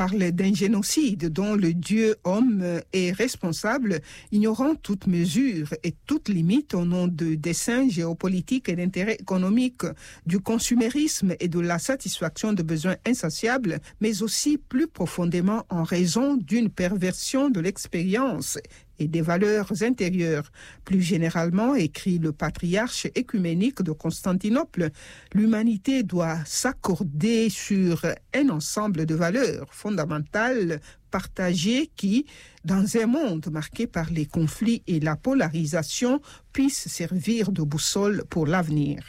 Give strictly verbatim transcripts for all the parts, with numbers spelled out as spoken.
parle d'un génocide dont le dieu homme est responsable, ignorant toute mesure et toute limite au nom de desseins géopolitiques et d'intérêts économiques, du consumérisme et de la satisfaction de besoins insatiables, mais aussi plus profondément en raison d'une perversion de l'expérience et des valeurs intérieures. Plus généralement, écrit le patriarche écuménique de Constantinople, l'humanité doit s'accorder sur un ensemble de valeurs fondamentales partagées qui, dans un monde marqué par les conflits et la polarisation, puissent servir de boussole pour l'avenir.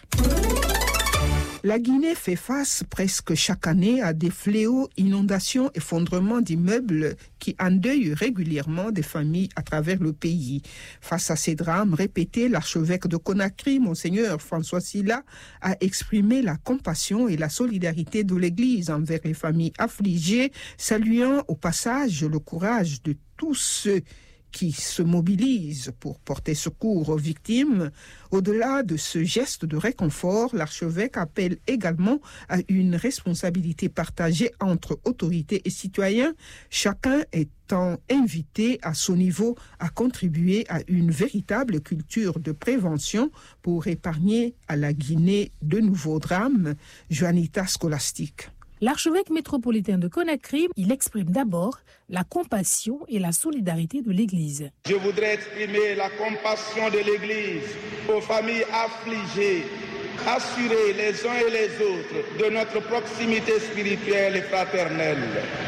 La Guinée fait face presque chaque année à des fléaux, inondations, effondrements d'immeubles qui endeuillent régulièrement des familles à travers le pays. Face à ces drames répétés, l'archevêque de Conakry, Monseigneur François Sylla, a exprimé la compassion et la solidarité de l'Église envers les familles affligées, saluant au passage le courage de tous ceux qui se mobilisent pour porter secours aux victimes. Au-delà de ce geste de réconfort, l'archevêque appelle également à une responsabilité partagée entre autorités et citoyens, chacun étant invité à son niveau à contribuer à une véritable culture de prévention pour épargner à la Guinée de nouveaux drames. Juanita Scholastique. L'archevêque métropolitain de Conakry, il exprime d'abord la compassion et la solidarité de l'Église. Je voudrais exprimer la compassion de l'Église aux familles affligées, assurer les uns et les autres de notre proximité spirituelle et fraternelle.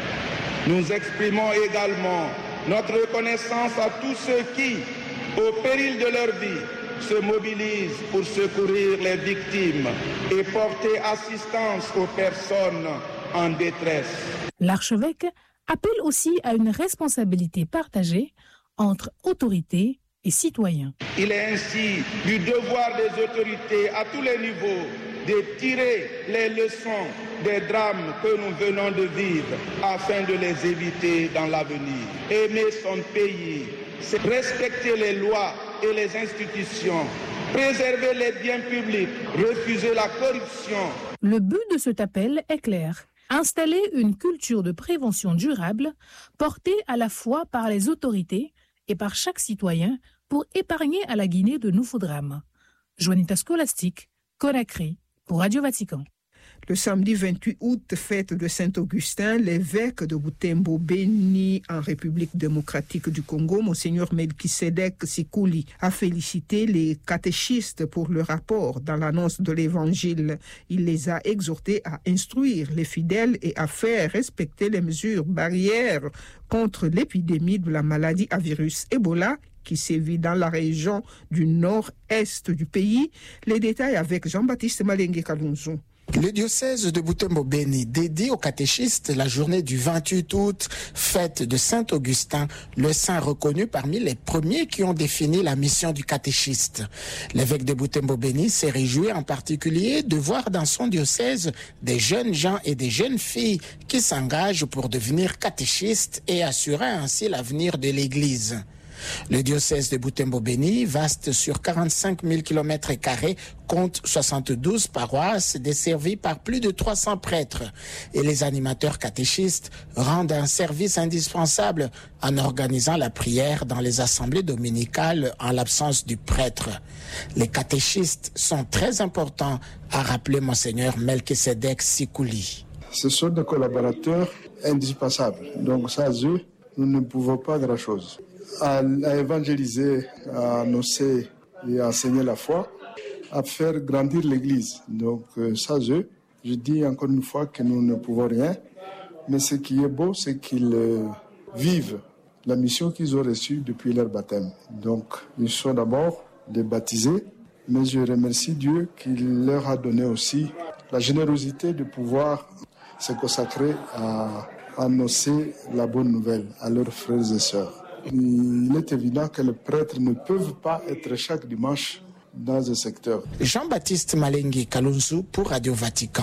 Nous exprimons également notre reconnaissance à tous ceux qui, au péril de leur vie, se mobilisent pour secourir les victimes et porter assistance aux personnes en détresse. L'archevêque appelle aussi à une responsabilité partagée entre autorités et citoyens. Il est ainsi du devoir des autorités à tous les niveaux de tirer les leçons des drames que nous venons de vivre afin de les éviter dans l'avenir. Aimer son pays, c'est respecter les lois et les institutions, préserver les biens publics, refuser la corruption. Le but de cet appel est clair. Installer une culture de prévention durable portée à la fois par les autorités et par chaque citoyen pour épargner à la Guinée de nouveaux drames. Juanita Scholastique, Conakry, pour Radio Vatican. Le samedi vingt-huit août, fête de Saint-Augustin, l'évêque de Butembo Beni en République démocratique du Congo, Monseigneur Melchisedek Sikuli, a félicité les catéchistes pour le rapport dans l'annonce de l'Évangile. Il les a exhortés à instruire les fidèles et à faire respecter les mesures barrières contre l'épidémie de la maladie à virus Ebola qui sévit dans la région du nord-est du pays. Les détails avec Jean-Baptiste Malengue Kalunzu. Le diocèse de Butembo-Beni dédie aux catéchistes la journée du vingt-huit août, fête de Saint-Augustin, le saint reconnu parmi les premiers qui ont défini la mission du catéchiste. L'évêque de Butembo-Beni s'est réjoui en particulier de voir dans son diocèse des jeunes gens et des jeunes filles qui s'engagent pour devenir catéchistes et assurer ainsi l'avenir de l'Église. Le diocèse de Butembo-Beni, vaste sur quarante-cinq mille kilomètres carrés, compte soixante-douze paroisses desservies par plus de trois cents prêtres. Et les animateurs catéchistes rendent un service indispensable en organisant la prière dans les assemblées dominicales en l'absence du prêtre. Les catéchistes sont très importants, a rappelé Monseigneur Melchisedek Sikuli. Ce sont des collaborateurs indispensables. Donc sans eux, nous ne pouvons pas grand-chose. À, à évangéliser, à annoncer et à enseigner la foi, à faire grandir l'Église. Donc, euh, sans eux, je dis encore une fois que nous ne pouvons rien, mais ce qui est beau, c'est qu'ils euh, vivent la mission qu'ils ont reçue depuis leur baptême. Donc, ils sont d'abord les baptisés, mais je remercie Dieu qu'il leur a donné aussi la générosité de pouvoir se consacrer à annoncer la bonne nouvelle à leurs frères et sœurs. Il est évident que les prêtres ne peuvent pas être chaque dimanche dans un secteur. Jean-Baptiste Malengue Kalunzu pour Radio Vatican.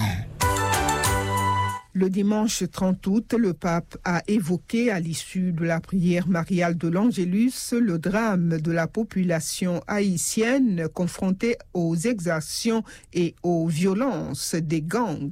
Le dimanche trente août, le pape a évoqué à l'issue de la prière mariale de l'Angélus le drame de la population haïtienne confrontée aux exactions et aux violences des gangs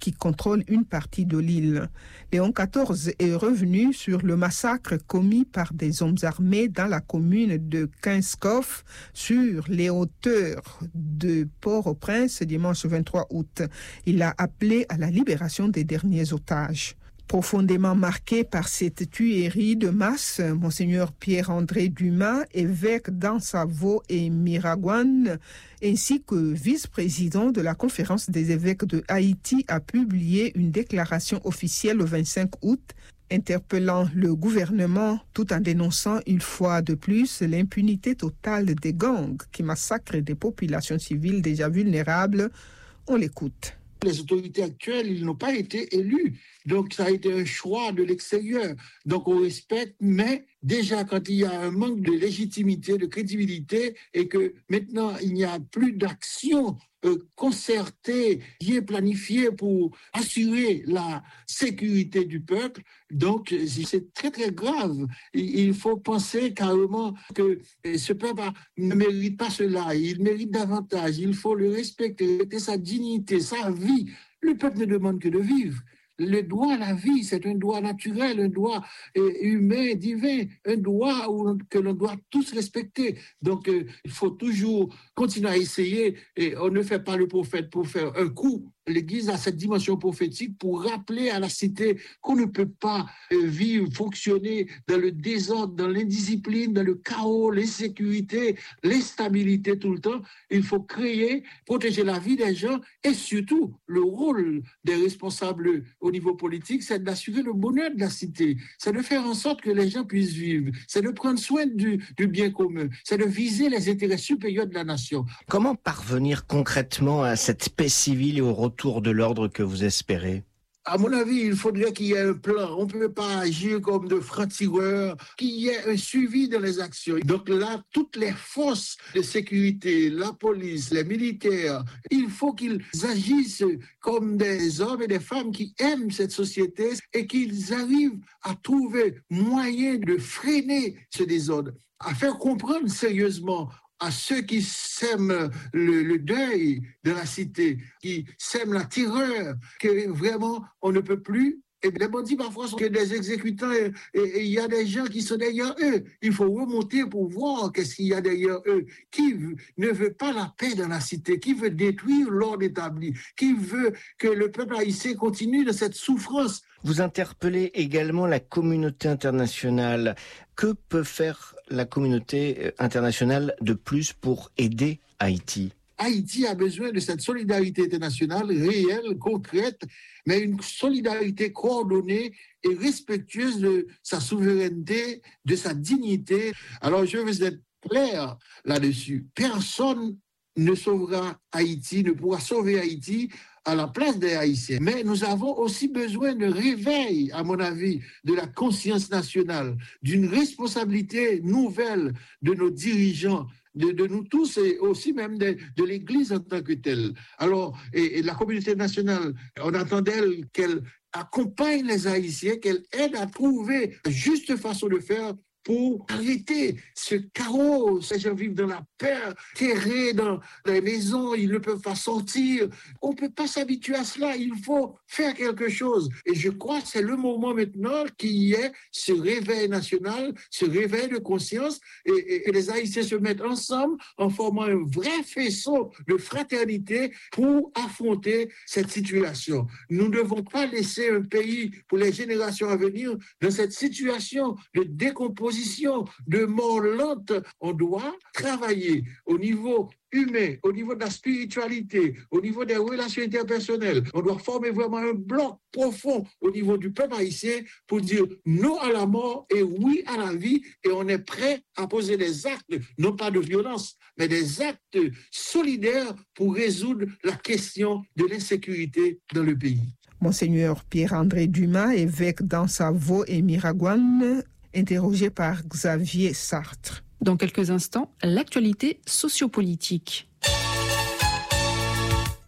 qui contrôle une partie de l'île. Léon quatorze est revenu sur le massacre commis par des hommes armés dans la commune de Kinskov sur les hauteurs de Port-au-Prince dimanche vingt-trois août. Il a appelé à la libération des derniers otages. Profondément marqué par cette tuerie de masse, Monseigneur Pierre-André Dumas, évêque d'Ansavo et Miragouane, ainsi que vice-président de la conférence des évêques de Haïti, a publié une déclaration officielle le vingt-cinq août, interpellant le gouvernement tout en dénonçant une fois de plus l'impunité totale des gangs qui massacrent des populations civiles déjà vulnérables. On l'écoute. Les autorités actuelles, ils n'ont pas été élus. Donc, ça a été un choix de l'extérieur. Donc, on respecte, mais déjà, quand il y a un manque de légitimité, de crédibilité, et que maintenant, il n'y a plus d'action euh, concertée, bien planifiée pour assurer la sécurité du peuple, donc c'est très, très grave. Il faut penser carrément que ce peuple ne mérite pas cela. Il mérite davantage. Il faut le respecter, respecter sa dignité, sa vie. Le peuple ne demande que de vivre. Le droit à la vie, c'est un droit naturel, un droit euh, humain, divin, un droit où, que l'on doit tous respecter. Donc, euh, il faut toujours continuer à essayer. Et on ne fait pas le prophète pour faire un coup. L'Église a cette dimension prophétique pour rappeler à la cité qu'on ne peut pas euh, vivre, fonctionner dans le désordre, dans l'indiscipline, dans le chaos, l'insécurité, l'instabilité tout le temps. Il faut créer, protéger la vie des gens et surtout le rôle des responsables au niveau politique, c'est d'assurer le bonheur de la cité, c'est de faire en sorte que les gens puissent vivre, c'est de prendre soin du, du bien commun, c'est de viser les intérêts supérieurs de la nation. Comment parvenir concrètement à cette paix civile et au retour de l'ordre que vous espérez ? À mon avis, il faudrait qu'il y ait un plan. On ne peut pas agir comme de francs-tireurs, qu'il y ait un suivi dans les actions. Donc là, toutes les forces de sécurité, la police, les militaires, il faut qu'ils agissent comme des hommes et des femmes qui aiment cette société et qu'ils arrivent à trouver moyen de freiner ce désordre, à faire comprendre sérieusement à ceux qui sèment le, le deuil de la cité, qui sèment la terreur, que vraiment on ne peut plus. Et les bandits parfois sont que des exécutants et il y a des gens qui sont derrière eux. Il faut remonter pour voir qu'est-ce qu'il y a derrière eux. Qui ne veut pas la paix dans la cité, qui veut détruire l'ordre établi, qui veut que le peuple haïtien continue de cette souffrance. Vous interpellez également la communauté internationale. Que peut faire la communauté internationale de plus pour aider Haïti ? Haïti a besoin de cette solidarité internationale réelle, concrète, mais une solidarité coordonnée et respectueuse de sa souveraineté, de sa dignité. Alors je veux être clair là-dessus. Personne ne sauvera Haïti, ne pourra sauver Haïti à la place des Haïtiens. Mais nous avons aussi besoin de réveil, à mon avis, de la conscience nationale, d'une responsabilité nouvelle de nos dirigeants, de, de nous tous et aussi même de, de l'Église en tant que telle. Alors, et, et la communauté nationale, on attend d'elle qu'elle accompagne les Haïtiens, qu'elle aide à trouver la juste façon de faire pour arrêter ce chaos. Ces gens vivent dans la peur, terrés dans les maisons, ils ne peuvent pas sortir. On ne peut pas s'habituer à cela, il faut faire quelque chose. Et je crois que c'est le moment maintenant qu'il y ait ce réveil national, ce réveil de conscience, et, et, et les Haïtiens se mettent ensemble en formant un vrai faisceau de fraternité pour affronter cette situation. Nous ne devons pas laisser un pays pour les générations à venir dans cette situation de décomposition, de mort lente. On doit travailler au niveau humain, au niveau de la spiritualité, au niveau des relations interpersonnelles. On doit former vraiment un bloc profond au niveau du peuple haïtien pour dire non à la mort et oui à la vie, et on est prêt à poser des actes, non pas de violence, mais des actes solidaires pour résoudre la question de l'insécurité dans le pays. Monseigneur Pierre-André Dumas, évêque d'Ansavo et Miragouane, interrogé par Xavier Sartre. Dans quelques instants, l'actualité sociopolitique.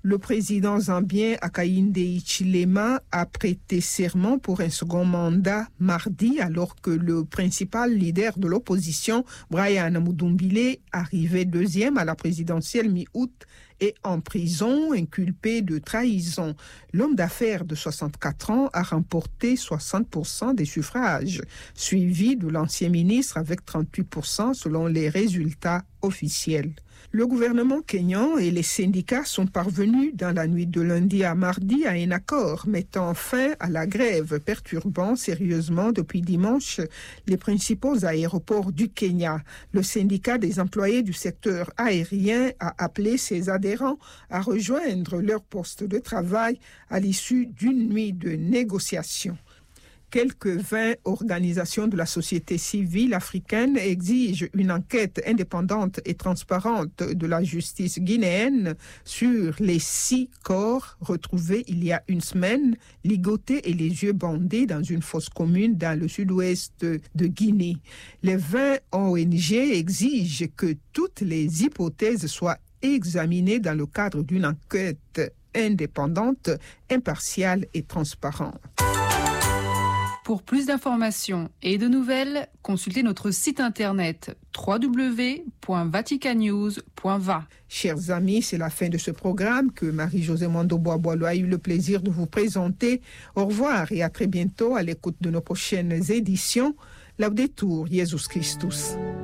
Le président zambien Hakainde Hichilema a prêté serment pour un second mandat mardi, alors que le principal leader de l'opposition, Brian Mudumbilé, arrivé deuxième à la présidentielle mi-août, est en prison, inculpé de trahison. L'homme d'affaires de soixante-quatre ans a remporté soixante pour cent des suffrages, suivi de l'ancien ministre avec trente-huit pour cent selon les résultats officiels. Le gouvernement kényan et les syndicats sont parvenus dans la nuit de lundi à mardi à un accord mettant fin à la grève, perturbant sérieusement depuis dimanche les principaux aéroports du Kenya. Le syndicat des employés du secteur aérien a appelé ses adhérents à rejoindre leur poste de travail à l'issue d'une nuit de négociations. Quelques vingt organisations de la société civile africaine exigent une enquête indépendante et transparente de la justice guinéenne sur les six corps retrouvés il y a une semaine, ligotés et les yeux bandés dans une fosse commune dans le sud-ouest de Guinée. Les vingt O N G exigent que toutes les hypothèses soient examinées dans le cadre d'une enquête indépendante, impartiale et transparente. Pour plus d'informations et de nouvelles, consultez notre site internet w w w point vatican news point v a. Chers amis, c'est la fin de ce programme que Marie-Josée Mondo-Bois-Boileau a eu le plaisir de vous présenter. Au revoir et à très bientôt à l'écoute de nos prochaines éditions. Laudetur Jesus Christus.